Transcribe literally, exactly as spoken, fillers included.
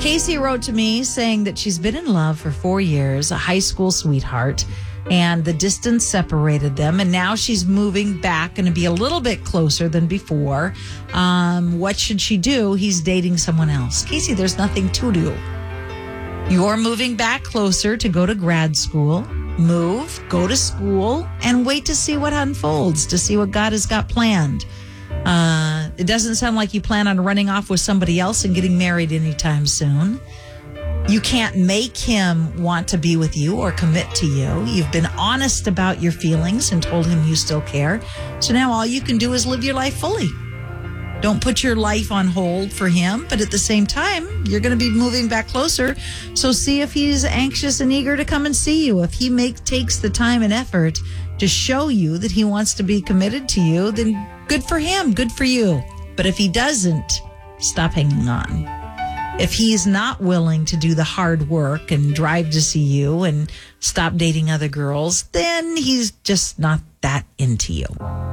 Casey wrote to me saying that she's been in love for four years, a high school sweetheart, and the distance separated them. And now she's moving back, going to be a little bit closer than before. Um, what should she do? He's dating someone else. Casey, there's nothing to do. You're moving back closer to go to grad school. Move, go to school, and wait to see what unfolds, to see what God has got planned. Uh, it doesn't sound like you plan on running off with somebody else and getting married anytime soon. You can't make him want to be with you or commit to you. You've been honest about your feelings and told him you still care. So now all you can do is live your life fully. Don't put your life on hold for him, but at the same time, you're going to be moving back closer. So see if he's anxious and eager to come and see you. If he make takes the time and effort to show you that he wants to be committed to you, then good for him, good for you. But if he doesn't, stop hanging on. If he's not willing to do the hard work and drive to see you and stop dating other girls, then he's just not that into you.